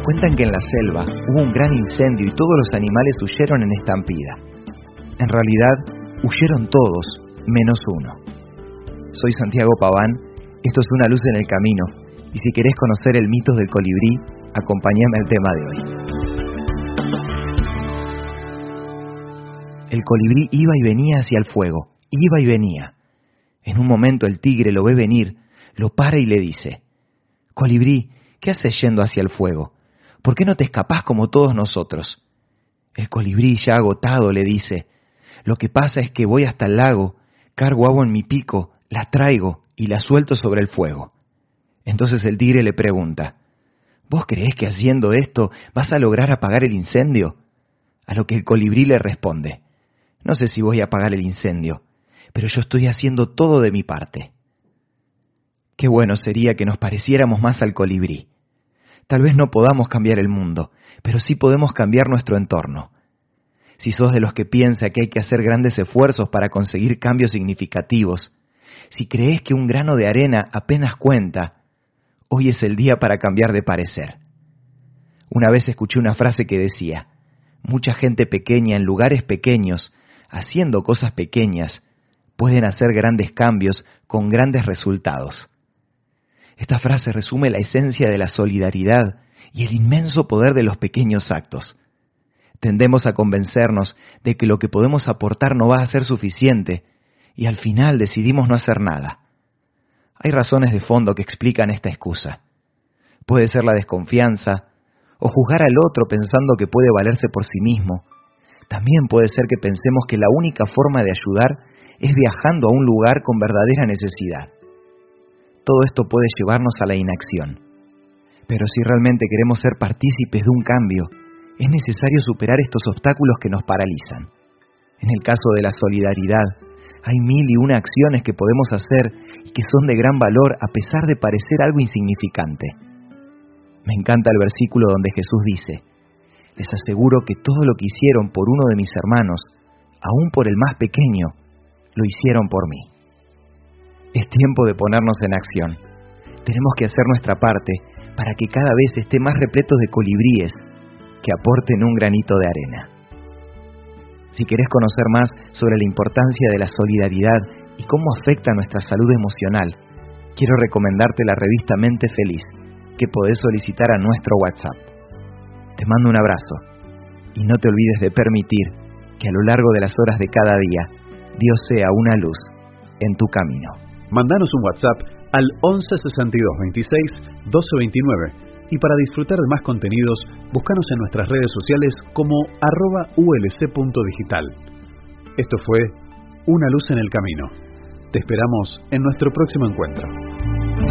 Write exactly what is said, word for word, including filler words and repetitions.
Cuentan que en la selva hubo un gran incendio y todos los animales huyeron en estampida. En realidad, huyeron todos, menos uno. Soy Santiago Paván, esto es Una luz en el camino, y si querés conocer el mito del colibrí, acompáñame al tema de hoy. El colibrí iba y venía hacia el fuego, iba y venía. En un momento el tigre lo ve venir, lo para y le dice: «Colibrí, ¿qué haces yendo hacia el fuego? ¿Por qué no te escapás como todos nosotros?» El colibrí, ya agotado, le dice: «Lo que pasa es que voy hasta el lago, cargo agua en mi pico, la traigo y la suelto sobre el fuego». Entonces el tigre le pregunta: «¿Vos creés que haciendo esto vas a lograr apagar el incendio?» A lo que el colibrí le responde: «No sé si voy a apagar el incendio, pero yo estoy haciendo todo de mi parte». Qué bueno sería que nos pareciéramos más al colibrí. Tal vez no podamos cambiar el mundo, pero sí podemos cambiar nuestro entorno. Si sos de los que piensa que hay que hacer grandes esfuerzos para conseguir cambios significativos, si crees que un grano de arena apenas cuenta, hoy es el día para cambiar de parecer. Una vez escuché una frase que decía: mucha gente pequeña en lugares pequeños, haciendo cosas pequeñas, pueden hacer grandes cambios con grandes resultados. Esta frase resume la esencia de la solidaridad y el inmenso poder de los pequeños actos. Tendemos a convencernos de que lo que podemos aportar no va a ser suficiente y al final decidimos no hacer nada. Hay razones de fondo que explican esta excusa. Puede ser la desconfianza o juzgar al otro pensando que puede valerse por sí mismo. También puede ser que pensemos que la única forma de ayudar es viajando a un lugar con verdadera necesidad. Todo esto puede llevarnos a la inacción. Pero si realmente queremos ser partícipes de un cambio, es necesario superar estos obstáculos que nos paralizan. En el caso de la solidaridad, hay mil y una acciones que podemos hacer y que son de gran valor a pesar de parecer algo insignificante. Me encanta el versículo donde Jesús dice: «Les aseguro que todo lo que hicieron por uno de mis hermanos, aún por el más pequeño, lo hicieron por mí». Es tiempo de ponernos en acción. Tenemos que hacer nuestra parte para que cada vez esté más repleto de colibríes que aporten un granito de arena. Si querés conocer más sobre la importancia de la solidaridad y cómo afecta nuestra salud emocional, quiero recomendarte la revista Mente Feliz, que podés solicitar a nuestro WhatsApp. Te mando un abrazo y no te olvides de permitir que a lo largo de las horas de cada día, Dios sea una luz en tu camino. Mandanos un WhatsApp al once sesenta y dos veintiséis doce veintinueve y para disfrutar de más contenidos, búscanos en nuestras redes sociales como arroba ulc.digital. Esto fue Una luz en el camino. Te esperamos en nuestro próximo encuentro.